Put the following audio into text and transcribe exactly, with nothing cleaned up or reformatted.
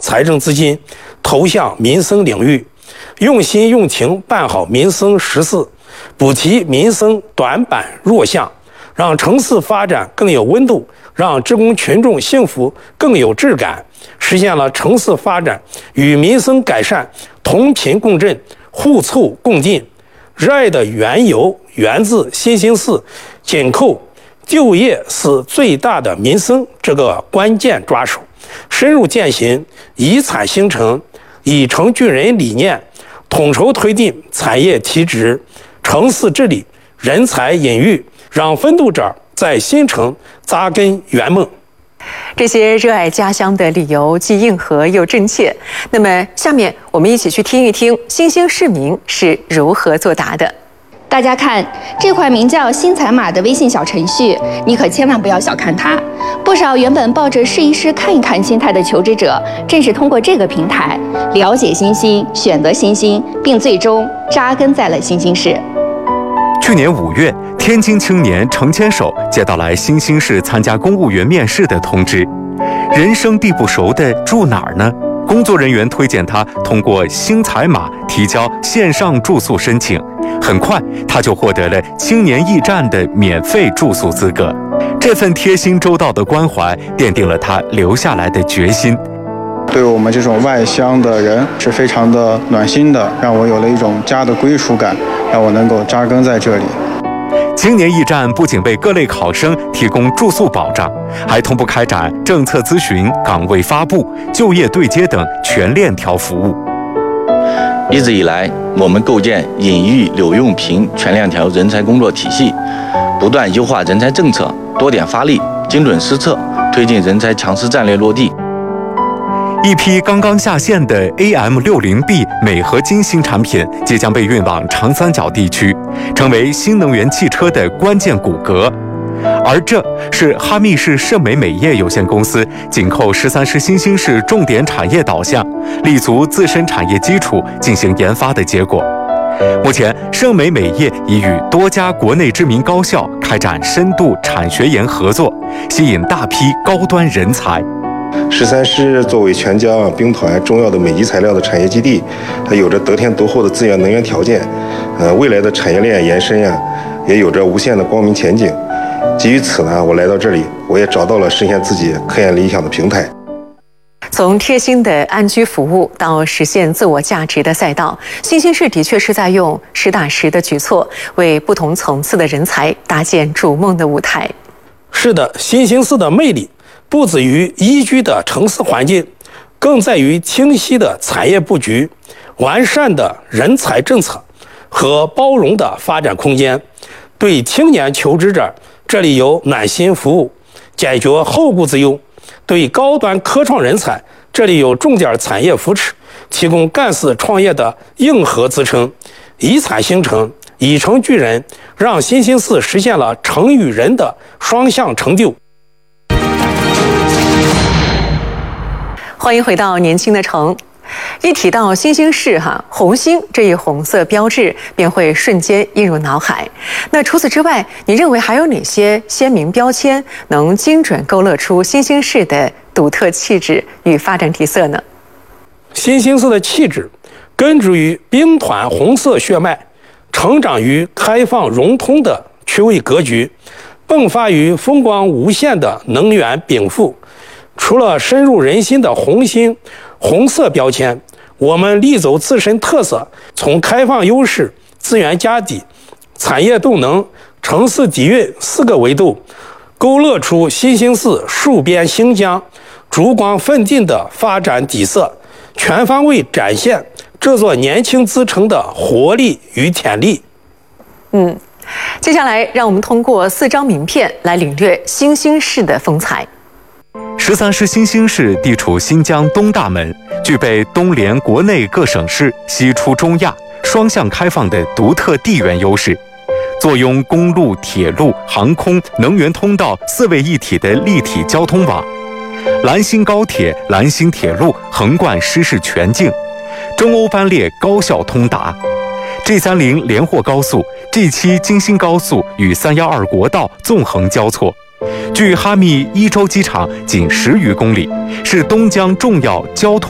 财政资金投向民生领域，用心用情办好民生实事，补齐民生短板弱项，让城市发展更有温度，让职工群众幸福更有质感，实现了城市发展与民生改善同频共振、互促共进。热爱的缘由源自新兴市紧扣就业是最大的民生这个关键抓手，深入践行以产兴城、以城聚人理念，统筹推进产业提质、城市治理、人才引育，让奋斗者在新城扎根圆梦。 这些热爱家乡的理由既硬核又真切。那么，下面我们一起去听一听新兴市民是如何作答的。 大家看，这款名叫“新彩码”的微信小程序，你可千万不要小看它。不少原本抱着试一试、看一看心态的求职者，正是通过这个平台了解新兴、选择新兴，并最终扎根在了新兴市。 去年五月，天津青年程千手接到来新兴市参加公务员面试的通知，人生地不熟的住哪儿呢？工作人员推荐他通过新彩码提交线上住宿申请，很快他就获得了青年驿站的免费住宿资格。这份贴心周到的关怀奠定了他留下来的决心。 对我们这种外乡的人是非常的暖心的，让我有了一种家的归属感，让我能够扎根在这里。 青年驿站不仅为各类考生提供住宿保障，还同步开展政策咨询、岗位发布、就业对接等全链条服务。 一直以来，我们构建引育留用平全链条人才工作体系，不断优化人才政策，多点发力，精准施策，推进人才强势战略落地。 一批刚刚下线的 A M 六十 B 镁合金新产品即将被运往长三角地区，成为新能源汽车的关键骨骼。而这是哈密市盛美美业有限公司紧扣十三师新兴市重点产业导向，立足自身产业基础进行研发的结果。目前，盛美美业已与多家国内知名高校开展深度产学研合作，吸引大批高端人才。 十三师作为全疆兵团重要的美级材料的产业基地，它有着得天独厚的资源能源条件，呃，未来的产业链延伸呀、啊，也有着无限的光明前景。基于此呢，我来到这里，我也找到了实现自己科研理想的平台。 从贴心的安居服务到实现自我价值的赛道，新兴市的确是在用实打实的举措，为不同层次的人才搭建逐梦的舞台。 是的，新兴市的魅力不止于宜居的城市环境，更在于清晰的产业布局、完善的人才政策和包容的发展空间。对青年求职者，这里有暖心服务，解决后顾之忧；对高端科创人才，这里有重点产业扶持，提供干事创业的硬核支撑。以产兴城，以城聚人，让新兴市实现了城与人的双向成就。 欢迎回到年轻的城。一提到新兴市哈，红星这一红色标志便会瞬间映入脑海。那除此之外，你认为还有哪些鲜明标签能精准勾勒出新兴市的独特气质与发展底色呢？ 新兴市的气质根植于兵团红色血脉，成长于开放融通的区位格局，迸发于风光无限的能源禀赋。除了深入人心的红星红色标签，我们立走自身特色，从开放优势、资源家底、产业动能、城市底蕴四个维度，勾勒出新兴市戍边兴疆、烛光奋进的发展底色，全方位展现这座年轻之城的活力与潜力。 嗯，接下来让我们通过四张名片来领略新兴市的风采。 十三师新兴市地处新疆东大门，具备东连国内各省市、西出中亚、双向开放的独特地缘优势，坐拥公路、铁路、航空、能源通道四位一体的立体交通网，兰新高铁、兰新铁路横贯失事全境，中欧班列高效通达。G 三十 连霍高速、G 七 京新高速与三一二国道纵横交错，距哈密伊州机场仅十余公里，是东疆重要交通